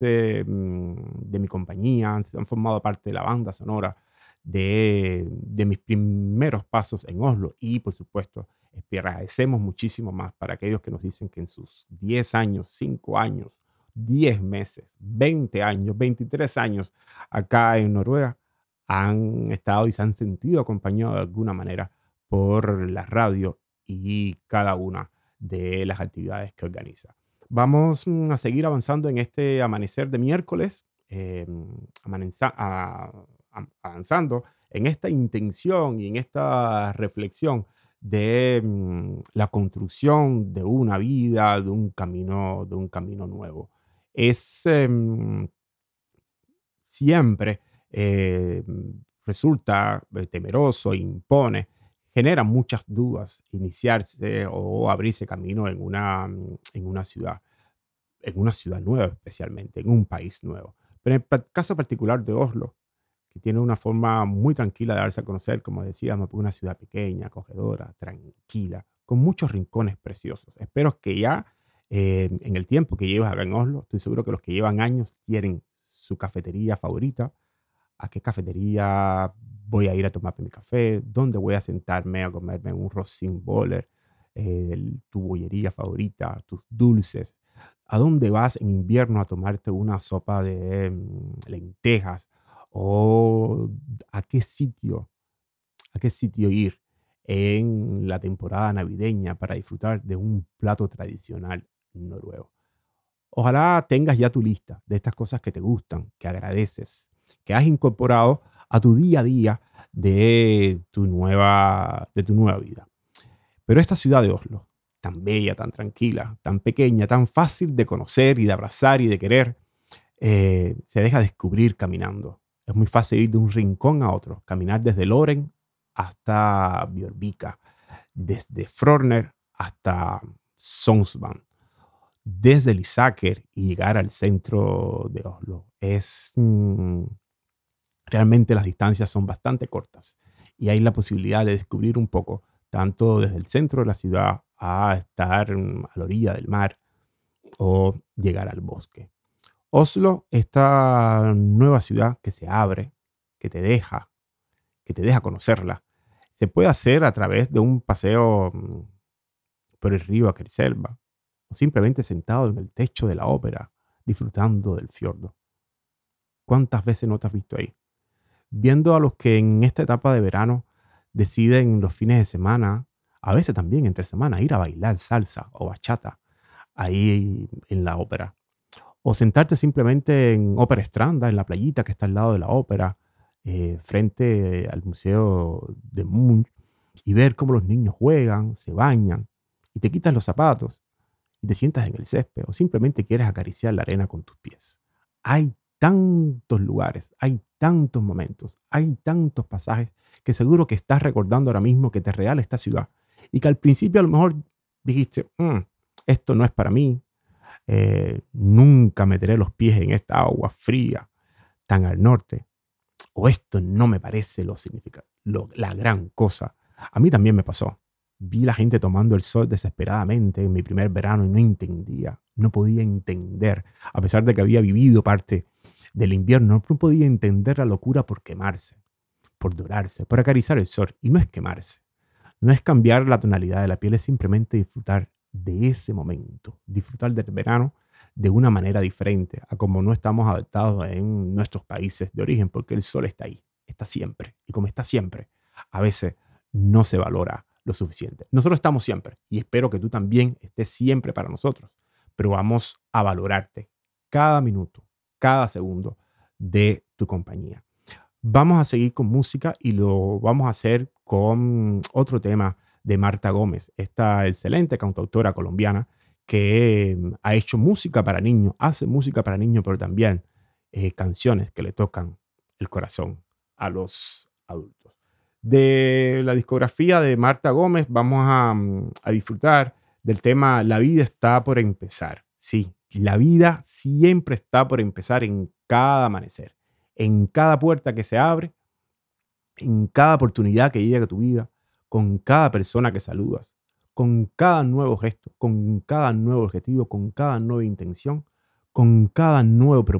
parte de mi compañía, han formado parte de la banda sonora de mis primeros pasos en Oslo. Y por supuesto, agradecemos muchísimo más para aquellos que nos dicen que en sus 10 años, 5 años, 10 meses, 20 años, 23 años acá en Noruega, han estado y se han sentido acompañados de alguna manera por la radio y cada una de las actividades que organiza. Vamos a seguir avanzando en este amanecer de miércoles, avanzando en esta intención y en esta reflexión de la construcción de una vida, de un camino nuevo. Es siempre eh, resulta temeroso, impone, genera muchas dudas iniciarse o abrirse camino en una ciudad nueva especialmente, en un país nuevo. Pero en el caso particular de Oslo, que tiene una forma muy tranquila de darse a conocer, como decíamos, pues una ciudad pequeña, acogedora, tranquila, con muchos rincones preciosos. Espero que ya en el tiempo que llevas acá en Oslo, estoy seguro que los que llevan años tienen su cafetería favorita. ¿A qué cafetería voy a ir a tomarme mi café? ¿Dónde voy a sentarme a comerme un Rosin Boller? Tu bollería favorita, tus dulces. ¿A dónde vas en invierno a tomarte una sopa de lentejas? ¿O a a qué sitio ir en la temporada navideña para disfrutar de un plato tradicional noruego? Ojalá tengas ya tu lista de estas cosas que te gustan, que agradeces, que has incorporado a tu día a día de tu nueva vida. Pero esta ciudad de Oslo, tan bella, tan tranquila, tan pequeña, tan fácil de conocer y de abrazar y de querer, se deja descubrir caminando. Es muy fácil ir de un rincón a otro, caminar desde Loren hasta Björvika, desde Frogner hasta Sognsvann, desde Lysaker y llegar al centro de Oslo. Realmente las distancias son bastante cortas y hay la posibilidad de descubrir un poco, tanto desde el centro de la ciudad a estar a la orilla del mar o llegar al bosque. Oslo, esta nueva ciudad que se abre, que te deja, que te deja conocerla, se puede hacer a través de un paseo por el río Akerselva o simplemente sentado en el techo de la ópera disfrutando del fiordo. ¿Cuántas veces no te has visto ahí? Viendo a los que en esta etapa de verano deciden los fines de semana, a veces también entre semana, ir a bailar salsa o bachata ahí en la ópera. O sentarte simplemente en Ópera Stranda, en la playita que está al lado de la ópera, frente al Museo de Munch, y ver cómo los niños juegan, se bañan, y te quitas los zapatos y te sientas en el césped, o simplemente quieres acariciar la arena con tus pies. Hay tantos lugares, hay tantos momentos, hay tantos pasajes que seguro que estás recordando ahora mismo que te regala esta ciudad y que al principio a lo mejor dijiste, esto no es para mí, nunca meteré los pies en esta agua fría tan al norte, o esto no me parece la gran cosa. A mí también me pasó. Vi la gente tomando el sol desesperadamente en mi primer verano y no entendía, no podía entender, a pesar de que había vivido parte del invierno, no podía entender la locura por quemarse, por dorarse, por acariciar el sol. Y no es quemarse, no es cambiar la tonalidad de la piel, es simplemente disfrutar de ese momento, disfrutar del verano de una manera diferente a como no estamos adaptados en nuestros países de origen, porque el sol está ahí, está siempre. Y como está siempre, a veces no se valora lo suficiente. Nosotros estamos siempre y espero que tú también estés siempre para nosotros, pero vamos a valorarte cada minuto, cada segundo de tu compañía. Vamos a seguir con música y lo vamos a hacer con otro tema de Marta Gómez, esta excelente cantautora colombiana que ha hecho música para niños, hace música para niños, pero también canciones que le tocan el corazón a los adultos. De la discografía de Marta Gómez vamos a disfrutar del tema La vida está por empezar. Sí, la vida siempre está por empezar en cada amanecer, en cada puerta que se abre, en cada oportunidad que llega a tu vida, con cada persona que saludas, con cada nuevo gesto, con cada nuevo objetivo, con cada nueva intención, con cada nuevo